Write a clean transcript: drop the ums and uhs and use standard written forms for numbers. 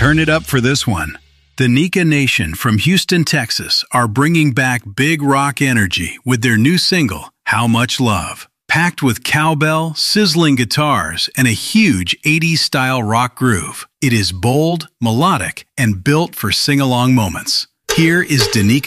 Turn it up for this one. The Nika Nation from Houston, Texas are bringing back big rock energy with their new single, How Much Love. Packed with cowbell, sizzling guitars, and a huge 80s-style rock groove. It is bold, melodic, and built for sing-along moments. Here is Danica